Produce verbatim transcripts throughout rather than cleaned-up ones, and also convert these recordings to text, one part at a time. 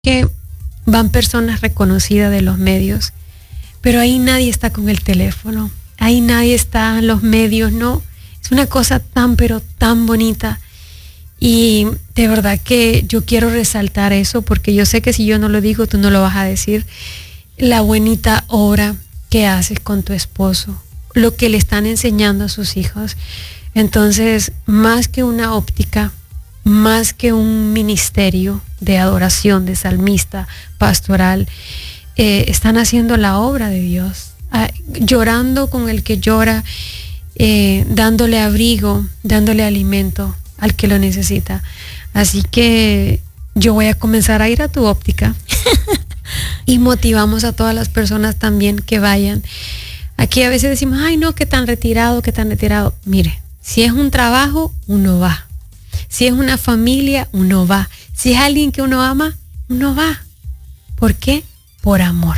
que van personas reconocidas de los medios, pero ahí nadie está con el teléfono, ahí nadie está en los medios, no, es una cosa tan pero tan bonita, y de verdad que yo quiero resaltar eso, porque yo sé que si yo no lo digo, tú no lo vas a decir, la bonita obra que haces con tu esposo, lo que le están enseñando a sus hijos. Entonces, más que una óptica, más que un ministerio de adoración, de salmista, pastoral, eh, están haciendo la obra de Dios, ah, llorando con el que llora, eh, dándole abrigo, dándole alimento al que lo necesita. Así que yo voy a comenzar a ir a tu óptica y motivamos a todas las personas también que vayan. Aquí a veces decimos, ay no, qué tan retirado, qué tan retirado. Mire, si es un trabajo, uno va. Si es una familia, uno va. Si es alguien que uno ama, uno va. ¿Por qué? Por amor.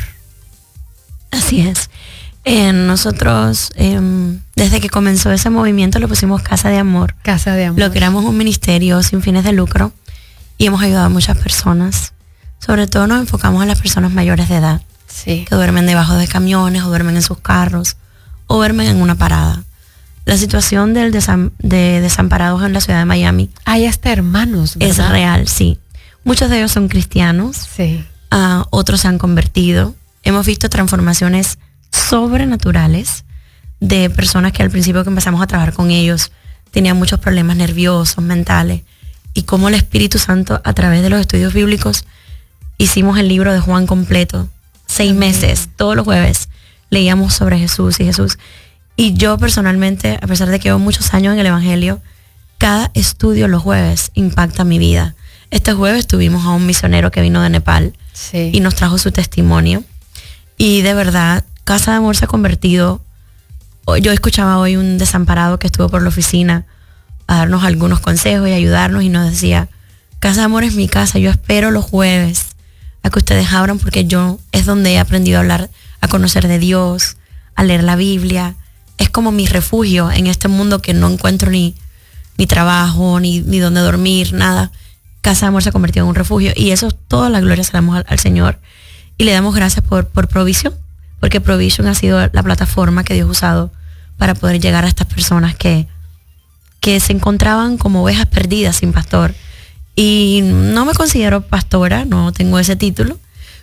Así es. Eh, nosotros, eh, desde que comenzó ese movimiento, lo pusimos Casa de Amor. Casa de Amor. Lo creamos un ministerio sin fines de lucro y hemos ayudado a muchas personas. Sobre todo nos enfocamos en las personas mayores de edad. Sí. Que duermen debajo de camiones, o duermen en sus carros, o duermen en una parada. La situación del desam- de desamparados en la ciudad de Miami. Hay hasta hermanos, ¿verdad? Es real, sí. Muchos de ellos son cristianos. Sí. Uh, otros se han convertido. Hemos visto transformaciones sobrenaturales de personas que al principio que empezamos a trabajar con ellos tenían muchos problemas nerviosos, mentales, y cómo el Espíritu Santo, a través de los estudios bíblicos, hicimos el libro de Juan completo. Seis Amén. meses, todos los jueves leíamos sobre Jesús y Jesús. Y yo personalmente, a pesar de que llevo muchos años en el Evangelio, cada estudio los jueves impacta mi vida. Este jueves tuvimos a un misionero que vino de Nepal, sí, y nos trajo su testimonio. Y de verdad, Casa de Amor se ha convertido. Yo escuchaba hoy un desamparado que estuvo por la oficina a darnos algunos consejos y ayudarnos, y nos decía, Casa de Amor es mi casa, yo espero los jueves a que ustedes abran, porque yo es donde he aprendido a hablar, a conocer de Dios, a leer la Biblia. Es como mi refugio en este mundo que no encuentro ni, ni trabajo, ni, ni donde dormir, nada. Casa de Amor se ha convertido en un refugio, y eso, toda la gloria se la damos al, al Señor, y le damos gracias por, por Provision, porque Provision ha sido la plataforma que Dios ha usado para poder llegar a estas personas que, que se encontraban como ovejas perdidas sin pastor. Y no me considero pastora, no tengo ese título,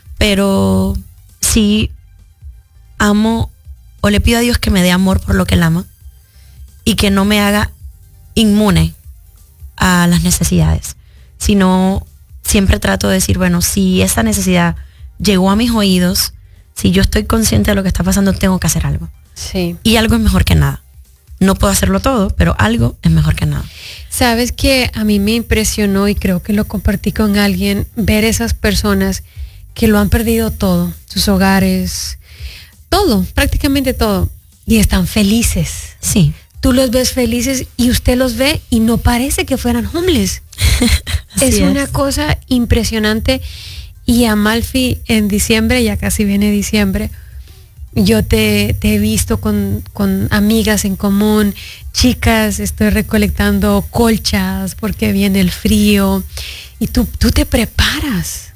pero sí amo, o le pido a Dios que me dé amor por lo que Él ama y que no me haga inmune a las necesidades, sino siempre trato de decir, bueno, si esa necesidad llegó a mis oídos, si yo estoy consciente de lo que está pasando, tengo que hacer algo. Sí. Y algo es mejor que nada. No puedo hacerlo todo, pero algo es mejor que nada. Sabes que a mí me impresionó, y creo que lo compartí con alguien, ver esas personas que lo han perdido todo, sus hogares, todo, prácticamente todo, y están felices. Sí. Tú los ves felices y usted los ve y no parece que fueran homeless. es, es una cosa impresionante. Y Amalfi, en diciembre, ya casi viene diciembre, yo te, te he visto con, con amigas en común, chicas, estoy recolectando colchas porque viene el frío, y tú, tú te preparas.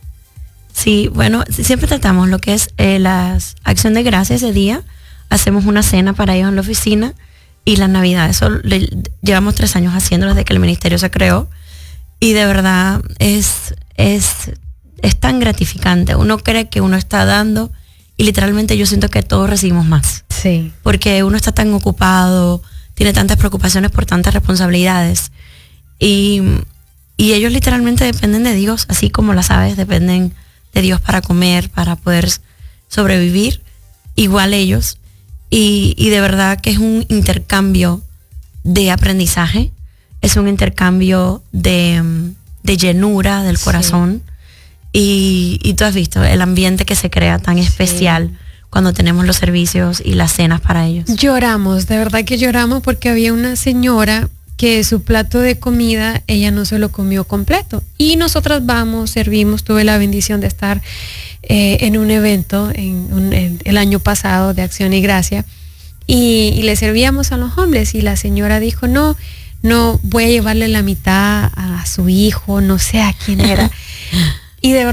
Sí, bueno, siempre tratamos lo que es eh, la acción de gracias ese día. Hacemos una cena para ellos en la oficina, y la Navidad, eso le, llevamos tres años haciéndolo desde que el ministerio se creó, y de verdad es, es, es tan gratificante. Uno cree que uno está dando, y literalmente yo siento que todos recibimos más. Sí. Porque uno está tan ocupado, tiene tantas preocupaciones por tantas responsabilidades. Y, y ellos literalmente dependen de Dios, así como las aves dependen de Dios para comer, para poder sobrevivir. Igual ellos. Y, y de verdad que es un intercambio de aprendizaje, es un intercambio de, de llenura del corazón. Sí. Y, y tú has visto el ambiente que se crea tan especial, sí, cuando tenemos los servicios y las cenas para ellos. Lloramos, de verdad que lloramos, porque había una señora que su plato de comida, ella no se lo comió completo. Y nosotras vamos, servimos, tuve la bendición de estar eh, en un evento en, un, en el año pasado de Acción y Gracia, y, y le servíamos a los hombres, y la señora dijo, no, no, voy a llevarle la mitad a su hijo, no sé a quién era. Y de